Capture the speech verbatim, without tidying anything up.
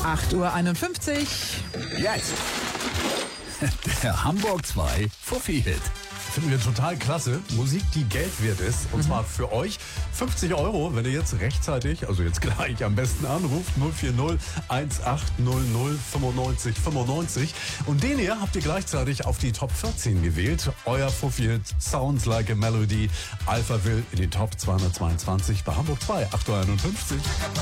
acht Uhr einundfünfzig. Jetzt der Hamburg zwei Fuffi-Hit. Finden wir total klasse. Musik, die Geld wert ist. Und mhm. zwar für euch fünfzig Euro, wenn ihr jetzt rechtzeitig, also jetzt gleich am besten anruft. null vier null eins acht null null fünfundneunzig fünfundneunzig. Und den hier habt ihr gleichzeitig auf die Top vierzehn gewählt. Euer Fuffi-Hit Sounds Like a Melody. Alphaville in die Top zweihundertzweiundzwanzig bei Hamburg zwei, acht Uhr einundfünfzig.